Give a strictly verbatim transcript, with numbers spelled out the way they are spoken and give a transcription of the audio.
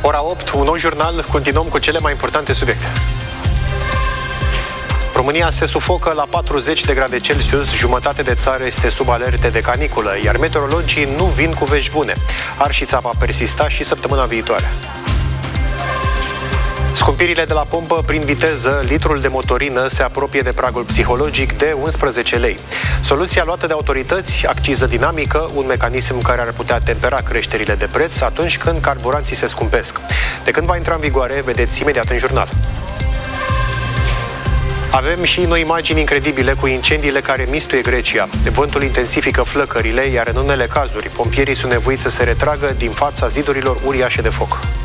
Ora opt, un nou jurnal, continuăm cu cele mai importante subiecte. România se sufocă la patruzeci de grade Celsius, jumătate de țară este sub alerte de caniculă, iar meteorologii nu vin cu vești bune. Arșița va persista și săptămâna viitoare. Scumpirile de la pompă prin viteză, litrul de motorină se apropie de pragul psihologic de unsprezece lei. Soluția luată de autorități, acciză dinamică, un mecanism care ar putea tempera creșterile de preț atunci când carburanții se scumpesc. De când va intra în vigoare, vedeți imediat în jurnal. Avem și noi imagini incredibile cu incendiile care mistuie Grecia. Vântul intensifică flăcările, iar în unele cazuri, pompierii sunt nevoiți să se retragă din fața zidurilor uriașe de foc.